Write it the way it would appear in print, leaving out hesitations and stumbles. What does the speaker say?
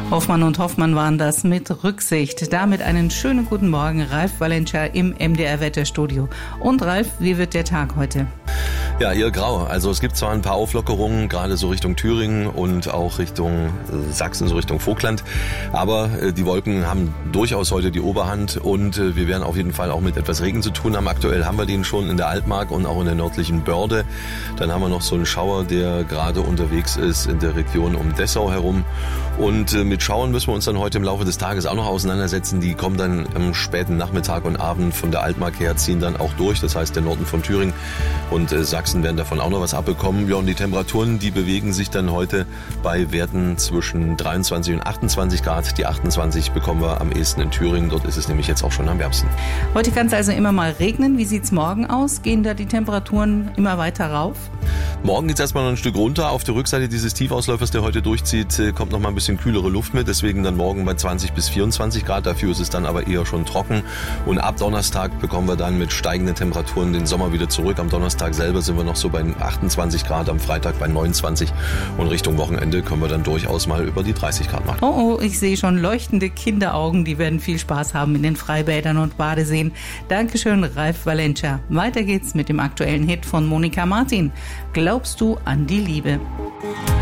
Hoffmann und Hoffmann waren das mit Rücksicht. Damit einen schönen guten Morgen, Ralf Valenscher im MDR-Wetterstudio. Und Ralf, wie wird der Tag heute? Ja, eher grau. Also es gibt zwar ein paar Auflockerungen, gerade so Richtung Thüringen und auch Richtung Sachsen, so Richtung Vogtland, aber die Wolken haben durchaus heute die Oberhand und wir werden auf jeden Fall auch mit etwas Regen zu tun haben. Aktuell haben wir den schon in der Altmark und auch in der nördlichen Börde. Dann haben wir noch so einen Schauer, der gerade unterwegs ist in der Region um Dessau herum. Und mit Schauern müssen wir uns dann heute im Laufe des Tages auch noch auseinandersetzen. Die kommen dann am späten Nachmittag und Abend von der Altmark her, ziehen dann auch durch. Das heißt, der Norden von Thüringen und Sachsen werden davon auch noch was abbekommen. Ja, und die Temperaturen, die bewegen sich dann heute bei Werten zwischen 23 und 28 Grad. Die 28 bekommen wir am ehesten in Thüringen. Dort ist es nämlich jetzt auch schon am wärmsten. Heute kann es also immer mal regnen. Wie sieht es morgen aus? Gehen da die Temperaturen immer weiter rauf? Morgen geht es erstmal noch ein Stück runter. Auf der Rückseite dieses Tiefausläufers, der heute durchzieht, kommt noch mal ein bisschen kühlere Luft mit. Deswegen dann morgen bei 20 bis 24 Grad. Dafür ist es dann aber eher schon trocken. Und ab Donnerstag bekommen wir dann mit steigenden Temperaturen den Sommer wieder zurück. Am Donnerstag selber sind wir noch so bei 28 Grad, am Freitag bei 29. Und Richtung Wochenende können wir dann durchaus mal über die 30 Grad machen. Oh, ich sehe schon leuchtende Kinderaugen. Die werden viel Spaß haben in den Freibädern und Badeseen. Dankeschön, Ralf Valenscher. Weiter geht's mit dem aktuellen Hit von Monika Martin. Glaubst du an die Liebe?